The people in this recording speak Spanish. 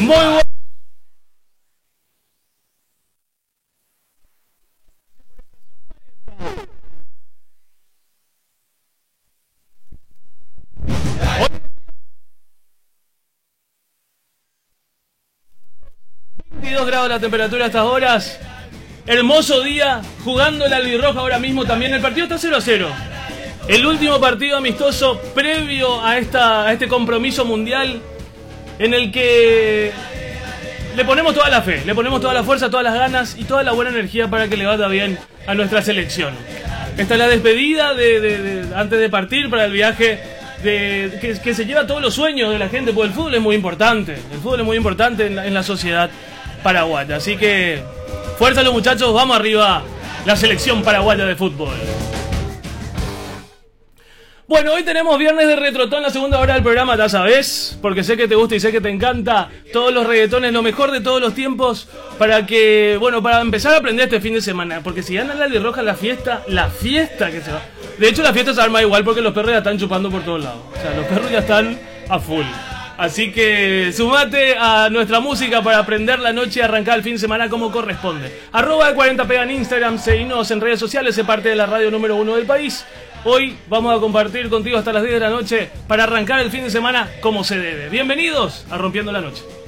Muy bueno. Grados la temperatura a estas horas. Hermoso día, jugando la albirroja ahora mismo también. El partido está 0-0. El último partido amistoso previo a este compromiso mundial en el que le ponemos toda la fe, le ponemos toda la fuerza, todas las ganas y toda la buena energía para que le vaya bien a nuestra selección. Esta es la despedida antes de partir para el viaje que se lleva todos los sueños de la gente, porque el fútbol es muy importante. El fútbol es muy importante en la sociedad paraguaya. Así que fuerza los muchachos, vamos arriba la selección paraguaya de fútbol. Bueno, hoy tenemos viernes de retrotón, la segunda hora del programa, ya sabes, porque sé que te gusta y sé que te encanta todos los reggaetones, lo mejor de todos los tiempos, para empezar a aprender este fin de semana, porque si gana la albirroja la fiesta que se va. De hecho la fiesta se arma igual porque los perros ya están chupando por todos lados, o sea, los perros ya están a full. Así que sumate a nuestra música para aprender la noche y arrancar el fin de semana como corresponde. @40pega en Instagram, seguinos en redes sociales, sé parte de la radio número 1 del país. Hoy vamos a compartir contigo hasta las 10 de la noche para arrancar el fin de semana como se debe. Bienvenidos a Rompiendo la Noche.